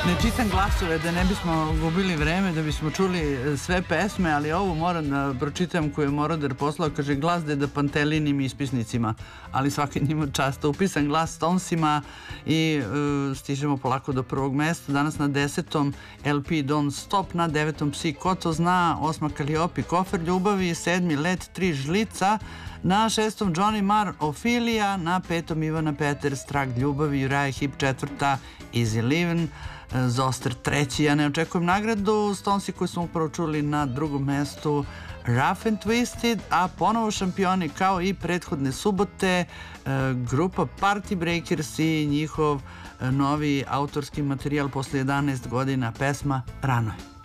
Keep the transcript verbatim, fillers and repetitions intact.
Ne čitam glasove da ne bismo gubili vreme, da bismo čuli sve pesme, ali ovo moram da pročitam koju je Moroder poslao. Kaže, glas Deda Pantelinim ispisnicima, ali svaki njima časta. Upisan glas Stonesima i uh, stižemo polako do prvog mesta. Danas na desetom L P Don't Stop, na devetom Psi ko to zna, osma Kaliopi Kofer ljubavi, sedmi Let tri žlica, na šestom Johnny Marr Ophelia, na petom Ivana Peter Strag ljubavi, Uriah Heep četvrta Easy Livin', Zoster treći. Ja ne očekujem nagradu. Stonesi koji smo upravo čuli na drugom mestu Rough and Twisted, a ponovo šampioni kao i prethodne subote grupa Party Breakers i njihov novi autorski materijal posle jedanaest godina, pesma Rano je.